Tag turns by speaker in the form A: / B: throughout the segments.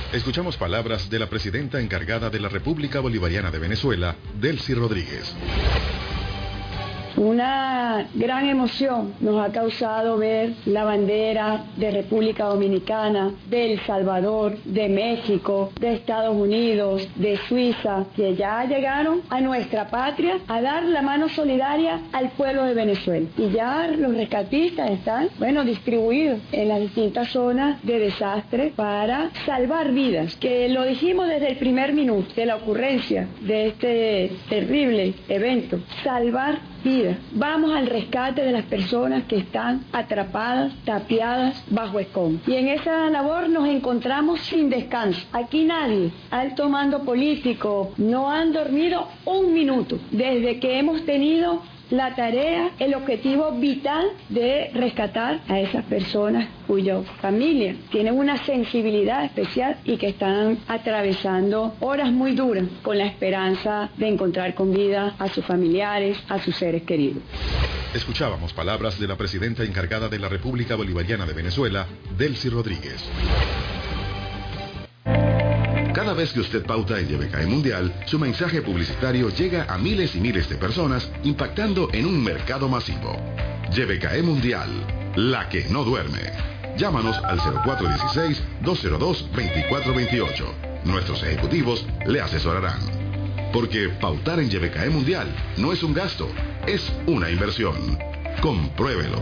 A: Escuchamos palabras de la presidenta encargada de la República Bolivariana de Venezuela, Delcy Rodríguez.
B: Una gran emoción nos ha causado ver la bandera de República Dominicana, de El Salvador, de México, de Estados Unidos, de Suiza, que ya llegaron a nuestra patria a dar la mano solidaria al pueblo de Venezuela. Y ya los rescatistas están, distribuidos en las distintas zonas de desastre para salvar vidas, que lo dijimos desde el primer minuto de la ocurrencia de este terrible evento, salvar vidas. Vamos al rescate de las personas que están atrapadas, tapiadas bajo escombros. Y en esa labor nos encontramos sin descanso. Aquí nadie, alto mando político, no han dormido un minuto desde que hemos tenido la tarea, el objetivo vital de rescatar a esas personas cuyas familias tienen una sensibilidad especial y que están atravesando horas muy duras con la esperanza de encontrar con vida a sus familiares, a sus seres queridos.
A: Escuchábamos palabras de la presidenta encargada de la República Bolivariana de Venezuela, Delcy Rodríguez. Cada vez que usted pauta en YBKE Mundial, su mensaje publicitario llega a miles y miles de personas, impactando en un mercado masivo. YBKE Mundial, la que no duerme. Llámanos al 0416-202-2428. Nuestros ejecutivos le asesorarán. Porque pautar en YBKE Mundial no es un gasto, es una inversión. Compruébelo.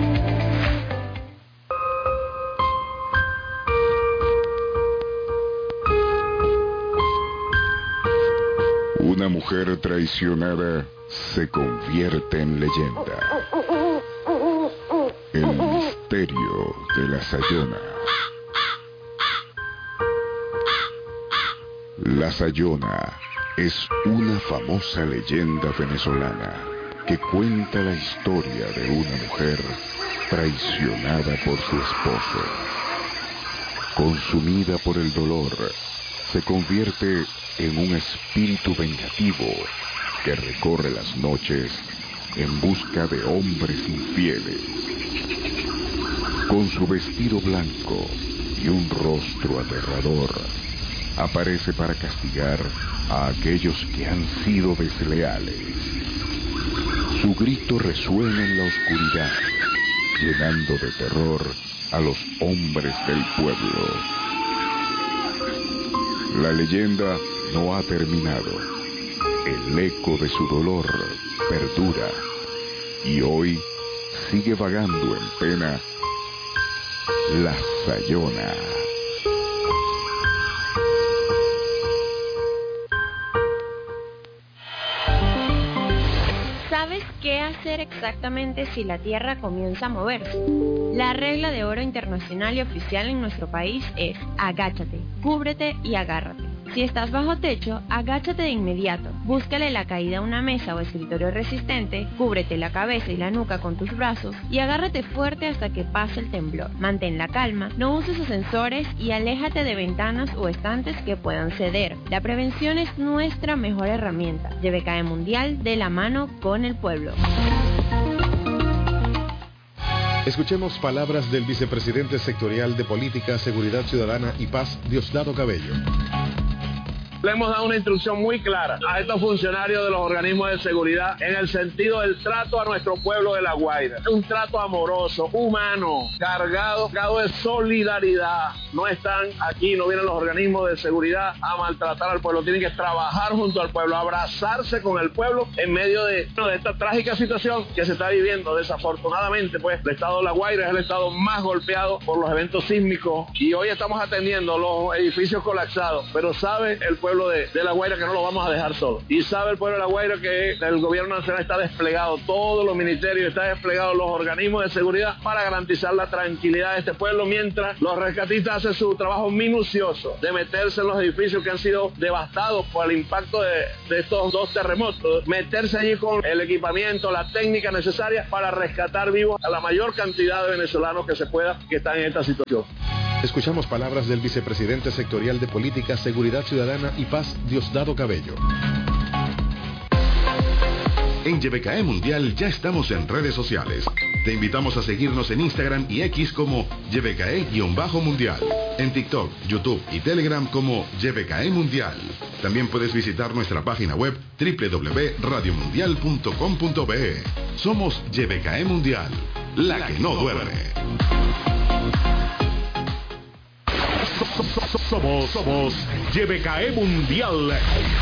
C: Una mujer traicionada se convierte en leyenda. El misterio de la Sayona. La Sayona es una famosa leyenda venezolana que cuenta la historia de una mujer traicionada por su esposo. Consumida por el dolor, se convierte en un espíritu vengativo que recorre las noches en busca de hombres infieles. Con su vestido blanco y un rostro aterrador, aparece para castigar a aquellos que han sido desleales. Su grito resuena en la oscuridad, llenando de terror a los hombres del pueblo. La leyenda no ha terminado. El eco de su dolor perdura y hoy sigue vagando en pena la Sayona.
D: ¿Sabes qué hacer exactamente si la Tierra comienza a moverse? La regla de oro internacional y oficial en nuestro país es agáchate, cúbrete y agárrate. Si estás bajo techo, agáchate de inmediato, búscale la caída a una mesa o escritorio resistente, cúbrete la cabeza y la nuca con tus brazos y agárrate fuerte hasta que pase el temblor. Mantén la calma, no uses ascensores y aléjate de ventanas o estantes que puedan ceder. La prevención es nuestra mejor herramienta. YBKE Mundial, de la mano con el pueblo.
A: Escuchemos palabras del vicepresidente sectorial de Política, Seguridad Ciudadana y Paz, Diosdado Cabello.
E: Le hemos dado una instrucción muy clara a estos funcionarios de los organismos de seguridad en el sentido del trato a nuestro pueblo de La Guaira. Un trato amoroso, humano, cargado de solidaridad. No están aquí, no vienen los organismos de seguridad a maltratar al pueblo. Tienen que trabajar junto al pueblo, abrazarse con el pueblo en medio de esta trágica situación que se está viviendo. Desafortunadamente, pues, el estado de La Guaira es el estado más golpeado por los eventos sísmicos y hoy estamos atendiendo los edificios colapsados. Pero sabe el pueblo de La Guaira que no lo vamos a dejar solo. Y sabe el pueblo de La Guaira que el gobierno nacional está desplegado, todos los ministerios, está desplegado los organismos de seguridad para garantizar la tranquilidad de este pueblo, mientras los rescatistas hacen su trabajo minucioso de meterse en los edificios que han sido devastados por el impacto de estos dos terremotos, meterse allí con el equipamiento, la técnica necesaria para rescatar vivos a la mayor cantidad de venezolanos que se pueda que están en esta situación.
A: Escuchamos palabras del vicepresidente sectorial de Política, Seguridad Ciudadana y Paz, Diosdado Cabello. En YBKE Mundial ya estamos en redes sociales. Te invitamos a seguirnos en Instagram y X como YBKE-Mundial. En TikTok, YouTube y Telegram como YBKE Mundial. También puedes visitar nuestra página web www.radiomundial.com.be. Somos YBKE Mundial, la que no duerme.
F: Somos YBKE Mundial,